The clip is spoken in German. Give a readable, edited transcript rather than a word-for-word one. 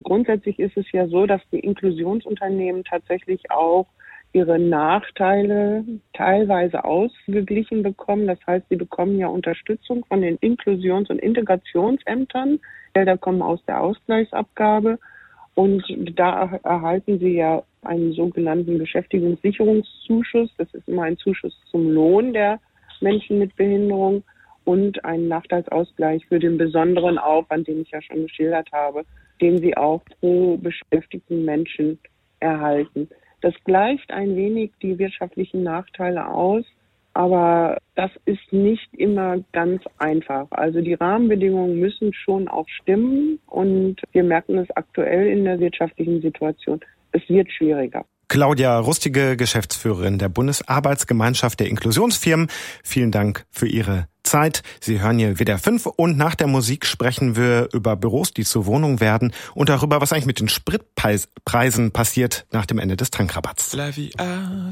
grundsätzlich ist es ja so, dass die Inklusionsunternehmen tatsächlich auch ihre Nachteile teilweise ausgeglichen bekommen. Das heißt, sie bekommen ja Unterstützung von den Inklusions- und Integrationsämtern. Gelder kommen aus der Ausgleichsabgabe und da erhalten sie ja einen sogenannten Beschäftigungssicherungszuschuss. Das ist immer ein Zuschuss zum Lohn der Menschen mit Behinderung und einen Nachteilsausgleich für den besonderen Aufwand, den ich ja schon geschildert habe, den sie auch pro beschäftigten Menschen erhalten. Das gleicht ein wenig die wirtschaftlichen Nachteile aus, aber das ist nicht immer ganz einfach. Also die Rahmenbedingungen müssen schon auch stimmen und wir merken es aktuell in der wirtschaftlichen Situation. Es wird schwieriger. Claudia Rustige, Geschäftsführerin der Bundesarbeitsgemeinschaft der Inklusionsfirmen. Vielen Dank für Ihre Zeit. Sie hören hier WDR 5 und nach der Musik sprechen wir über Büros, die zu Wohnungen werden und darüber, was eigentlich mit den Spritpreisen passiert nach dem Ende des Tankrabatts.